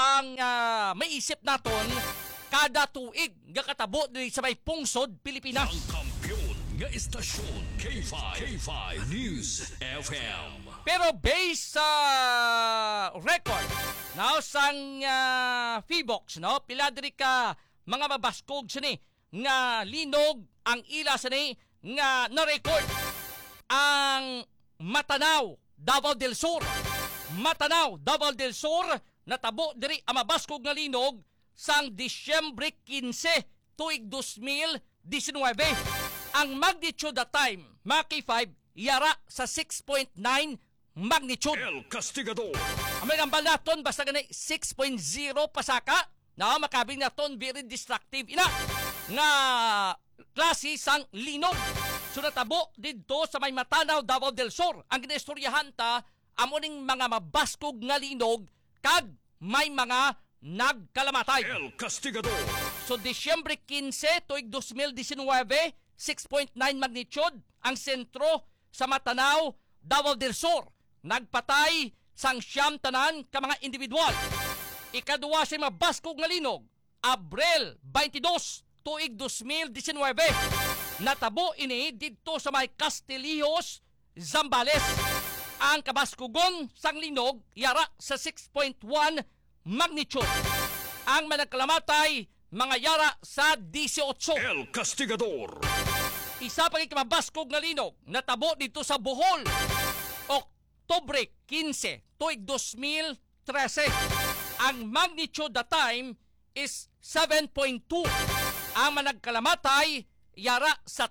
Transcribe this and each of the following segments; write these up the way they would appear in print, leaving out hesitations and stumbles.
ang maisip naton kada tuig nga katabo diri sa may pungsod Pilipinas. Ang kampiyon nga istasyon K5 News FM. Pero based sa record now sang Feebox, no, pila diri ka mga mabaskog sini nga linog ang ila sini nga na-record. Ang Matanao, Davao del Sur. Matanao, Davao del Sur, natabo diri ang mabaskog nga linog sang Disyembre 15 tuig 2019. Ang magnitude that time, Maki 5, yara sa 6.9 magnitude. El Castigador. Amay ngambal naton basta ganay 6.0 pasaka. Na makabing naton very destructive ina nga klase sang linog. So natabo didto sa may Matanao, Davao del Sur. Ang ginaistoryahan ta amoning mga mabaskog nga linog kag may mga nagkalamatay. El Castigador. So Disyembre 15 tuig 2019, 6.9 magnitude ang sentro sa Matanao, Davao del Sur. Nagpatay sang siyam tanan ka mga individual. Ikaduwa sa mabaskog nga linog, Abril 22 tuig 2019. Natabo ini didto sa may Castillejos, Zambales. Ang kabaskugon sang linog yara sa 6.1 magnitude. Ang managkalamatay mga yara sa 18. El Castigador. Isa pang ikamabaskog nga linog natabo dito sa Bohol, Oktubre 15 tuig 2013. Ang magnitude that time is 7.2. Ang managkalamatay yara sa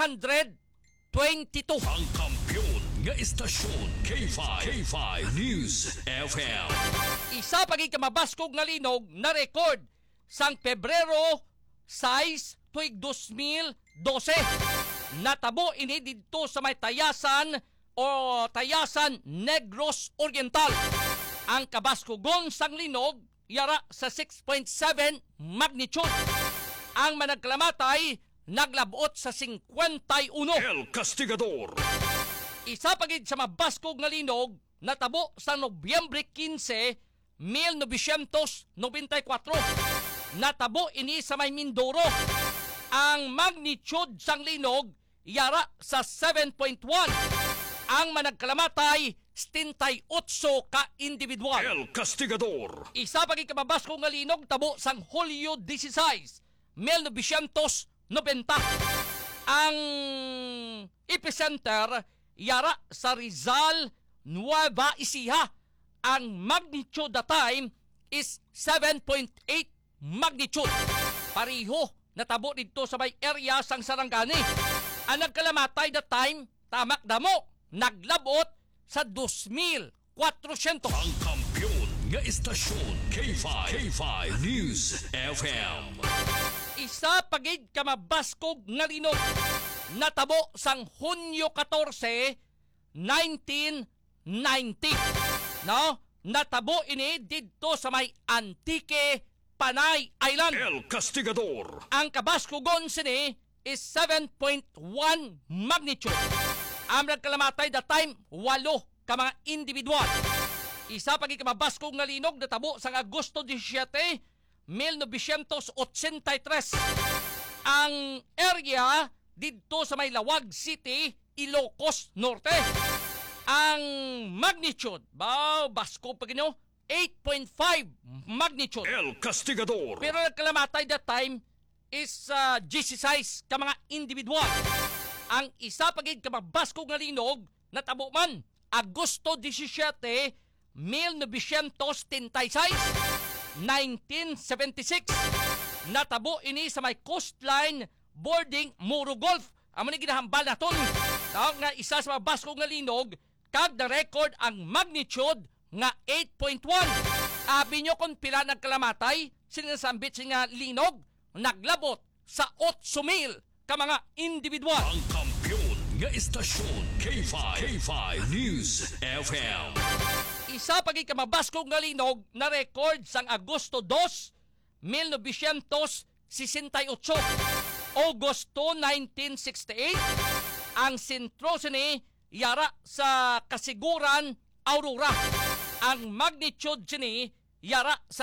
222. Ang kampiyon nga istasyon K5 News FM. Isa paging kamabaskog nga linog na record sang Pebrero 6 tuig 2012. Natabo ini dito sa may Tayasan o Tayasan Negros Oriental. Ang kabaskugon sang linog yara sa 6.7 magnitude. Ang managkalamatay naglabot sa 51. El Castigador. Isa pagid sa mabaskog nga linog natabo sa Nobyembre 15, 1994. Natabo ini sa may Mindoro. Ang magnitude sang linog yara sa 7.1. Ang managkalamatay 78 ka individual. El Castigador. Isa pagid ka mabaskog nga linog tabo sang Hulyo 16, 1990. Ang epicenter yara sa Rizal, Nueva Ecija. Ang magnitude that time is 7.8 magnitude. Pariho natabo dito sa may area sang Sarangani. Ang nagkalamatay that time, tamak damo, naglabot sa 2,400. Ang kampiyon nga istasyon K5 News FM. Isa pagid ka mabaskog nga linog natabo sang Hunyo 14, 1990. No? Natabo ini didto sa may Antique, Panay Island. El Castigador. Ang kabaskugon sini is 7.1 magnitude. Ang nagkalamatay that time 8 ka mga individual. Isa pagid ka mabaskog nga linog natabo sang Agosto 17, 1983. Ang area dito sa may Lawag City, Ilocos Norte. Ang magnitude, basko pa ganyo, 8.5 magnitude. El Castigador. Pero nagkalamatay that time is 16 ka mga individual. Ang isa pagid ka mabaskog nga linog natabo man Agosto 17, 1976, 1976. Natabo ini sa may coastline boarding Muro Golf. Amo ni ginahambal naton. Tawag nga isa sa mabaskog nga linog kag the record ang magnitude nga 8.1. Abi nyo kung pila nagkalamatay, sinasambit nga linog, naglabot sa 8,000 ka mga individual. Ang kampiyon nga istasyon K5 News FM. Isa pagid ka mabaskog nga linog na record sang Agosto 2, 1968. Agosto 1968, ang sentro sini yara sa Kasiguran, Aurora. Ang magnitude sini yara sa